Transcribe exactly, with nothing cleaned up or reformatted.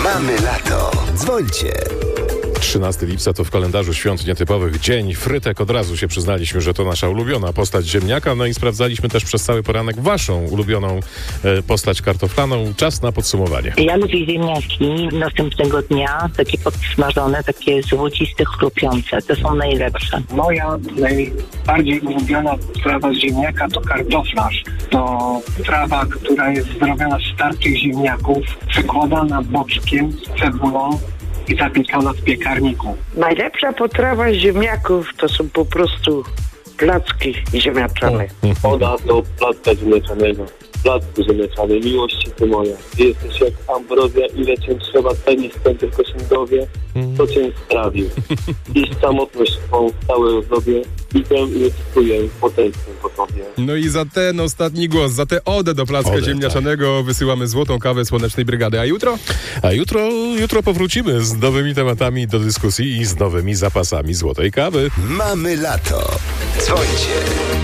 Mamy lato. Dzwońcie. trzynastego lipca to w kalendarzu świąt nietypowych dzień frytek. Od razu się przyznaliśmy, że to nasza ulubiona postać ziemniaka, no i sprawdzaliśmy też przez cały poranek waszą ulubioną e, postać kartoflaną. Czas na podsumowanie. Ja lubię ziemniaki następnego dnia, takie podsmażone, takie złociste, chrupiące. To są najlepsze. Moja najbardziej ulubiona trawa z ziemniaka to kartoflarz. To trawa, która jest zrobiona z starszych ziemniaków, przekładana boczkiem z cebulą i zapiekana w piekarniku. Najlepsza potrawa z ziemniaków to są po prostu placki ziemniaczane. Woda do placka ziemniaczanego. Placku ziemniaczanej, miłości ty moja. Ty jesteś jak ambrozja, ile cię trzeba cenić, ten tylko się dowie, co cię sprawił. Dziś samotność swą całe ozdobie, idę i ekskuję, potęsknię po tobie. No i za ten ostatni głos, za tę odę do placka Odę, ziemniaczanego tak. wysyłamy złotą kawę Słonecznej Brygady. A jutro? A jutro, jutro powrócimy z nowymi tematami do dyskusji i z nowymi zapasami złotej kawy. Mamy lato. Dzwońcie.